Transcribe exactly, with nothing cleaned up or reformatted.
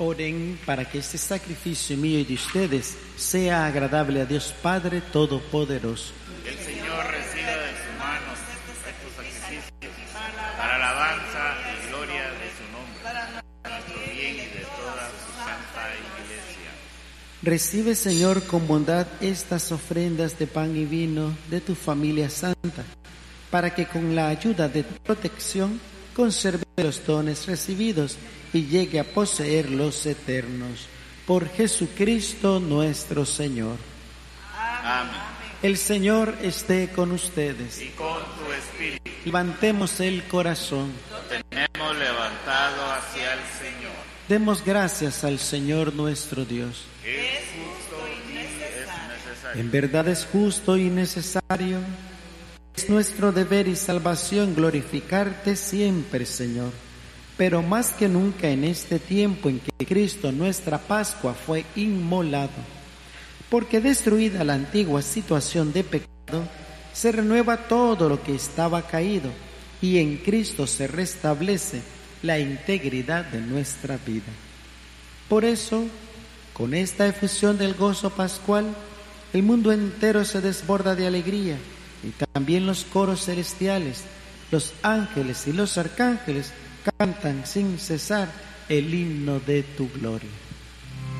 Oren para que este sacrificio mío y de ustedes sea agradable a Dios Padre Todopoderoso. El Señor reciba de sus manos estos sacrificios para alabanza y gloria de su nombre, para nuestro bien y de toda su santa iglesia. Recibe, Señor, con bondad estas ofrendas de pan y vino de tu familia santa, para que con la ayuda de tu protección conserve los dones recibidos y llegue a poseer los eternos. Por Jesucristo nuestro Señor. Amén. El Señor esté con ustedes. Y con tu espíritu. Levantemos el corazón. Lo tenemos levantado hacia el Señor. Demos gracias al Señor nuestro Dios. Es justo y es necesario. En verdad es justo y necesario. Es nuestro deber y salvación glorificarte siempre, Señor. Pero más que nunca en este tiempo en que Cristo, nuestra Pascua, fue inmolado. Porque destruida la antigua situación de pecado, se renueva todo lo que estaba caído y en Cristo se restablece la integridad de nuestra vida. Por eso, con esta efusión del gozo pascual, el mundo entero se desborda de alegría y también los coros celestiales, los ángeles y los arcángeles cantan sin cesar el himno de tu gloria.